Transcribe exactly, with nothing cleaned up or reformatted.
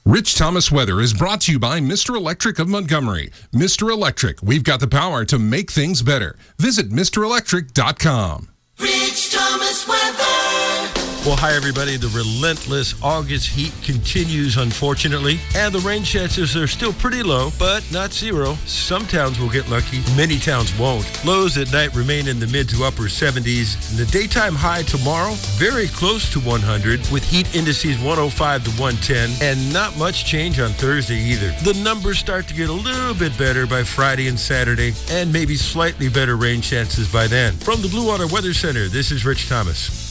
Rich Thomas Weather is brought to you by Mister Electric of Montgomery. Mister Electric, we've got the power to make things better. Visit Mister Electric dot com. Rich Thomas Weather. Well, hi, everybody. The relentless August heat continues, unfortunately, and the rain chances are still pretty low, but not zero. Some towns will get lucky. Many towns won't. Lows at night remain in the mid to upper seventies. And the daytime high tomorrow, very close to one hundred, with heat indices one oh five to one ten, and not much change on Thursday either. The numbers start to get a little bit better by Friday and Saturday, and maybe slightly better rain chances by then. From the Blue Water Weather Center, this is Rich Thomas.